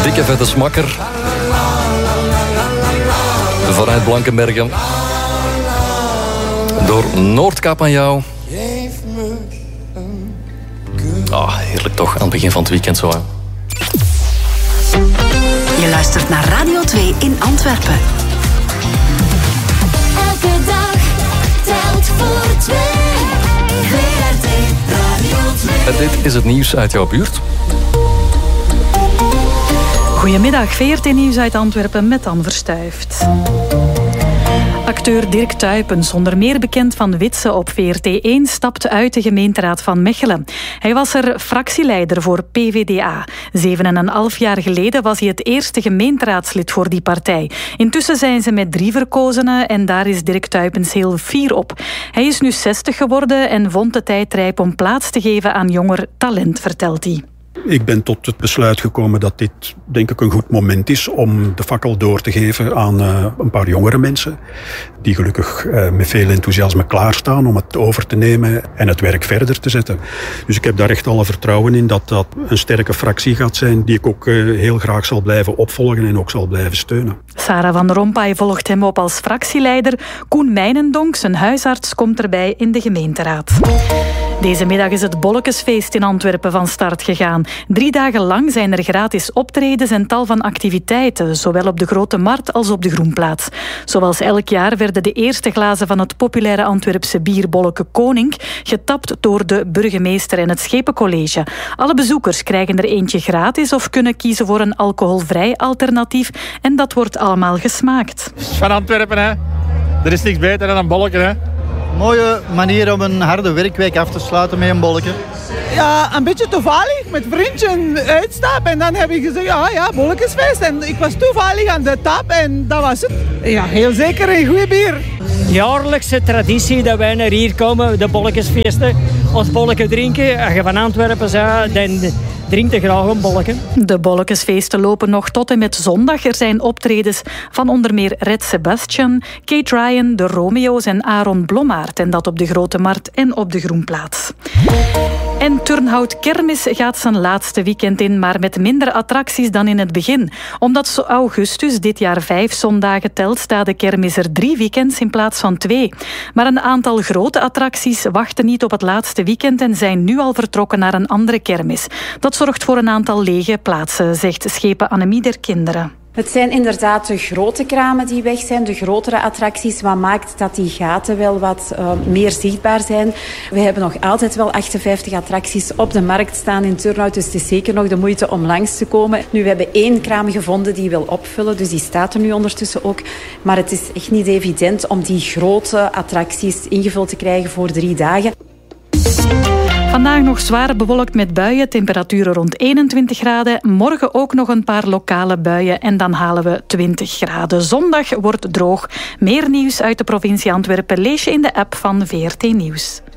Dikke vette smakker. Vanuit Blankenbergen. Door Noordkaap aan jou. Heerlijk toch, aan het begin van het weekend zo. Hè. Je luistert naar Radio 2 in Antwerpen. Elke dag telt voor 2. VRT Radio 2. En dit is het nieuws uit jouw buurt. Goedemiddag, VRT Nieuws uit Antwerpen met Anne Verstuift. Acteur Dirk Tuypens, onder meer bekend van Witse op VRT1, stapte uit de gemeenteraad van Mechelen. Hij was er fractieleider voor PvdA. 7,5 jaar geleden was hij het eerste gemeenteraadslid voor die partij. Intussen zijn ze met 3 verkozenen en daar is Dirk Tuypens heel fier op. Hij is nu 60 geworden en vond de tijd rijp om plaats te geven aan jonger talent, vertelt hij. Ik ben tot het besluit gekomen dat dit, denk ik, een goed moment is om de fakkel door te geven aan een paar jongere mensen die gelukkig met veel enthousiasme klaarstaan om het over te nemen en het werk verder te zetten. Dus ik heb daar echt alle vertrouwen in dat dat een sterke fractie gaat zijn die ik ook heel graag zal blijven opvolgen en ook zal blijven steunen. Sarah van Rompuy volgt hem op als fractieleider. Koen Mijnendonk, zijn huisarts, komt erbij in de gemeenteraad. Deze middag is het Bollekesfeest in Antwerpen van start gegaan. 3 dagen lang zijn er gratis optredens en tal van activiteiten, zowel op de Grote Markt als op de Groenplaats. Zoals elk jaar werden de eerste glazen van het populaire Antwerpse bier Bolleke Koning getapt door de burgemeester en het Schepencollege. Alle bezoekers krijgen er eentje gratis of kunnen kiezen voor een alcoholvrij alternatief en dat wordt allemaal gesmaakt. Van Antwerpen, hè. Er is niks beter dan een bolleke, hè. Mooie manier om een harde werkweek af te sluiten met een bolleke. Ja, een beetje toevallig met vriendje uitstap en dan heb ik gezegd, ja, bollekesfeest. En ik was toevallig aan de tap en dat was het. Ja, heel zeker een goede bier. Jaarlijkse traditie dat wij naar hier komen, de bollekesfeesten. Ons bolleke drinken, als je van Antwerpen bent, dan drink je graag een bolleke. De bollekesfeesten lopen nog tot en met zondag. Er zijn optredens van onder meer Red Sebastian, Kate Ryan, de Romeo's en Aaron Blommaert. En dat op de Grote Markt en op de Groenplaats. En Turnhout Kermis gaat zijn laatste weekend in, maar met minder attracties dan in het begin. Omdat augustus dit jaar 5 zondagen telt, staat de kermis er 3 weekends in plaats van 2. Maar een aantal grote attracties wachten niet op het laatste weekend en zijn nu al vertrokken naar een andere kermis. Dat zorgt voor een aantal lege plaatsen, zegt schepen Annemie der Kinderen. Het zijn inderdaad de grote kramen die weg zijn, de grotere attracties, wat maakt dat die gaten wel wat meer zichtbaar zijn. We hebben nog altijd wel 58 attracties op de markt staan in Turnhout, dus het is zeker nog de moeite om langs te komen. Nu, we hebben 1 kraam gevonden die wil opvullen, dus die staat er nu ondertussen ook. Maar het is echt niet evident om die grote attracties ingevuld te krijgen voor 3 dagen. Vandaag nog zwaar bewolkt met buien, temperaturen rond 21 graden. Morgen ook nog een paar lokale buien en dan halen we 20 graden. Zondag wordt droog. Meer nieuws uit de provincie Antwerpen lees je in de app van VRT Nieuws.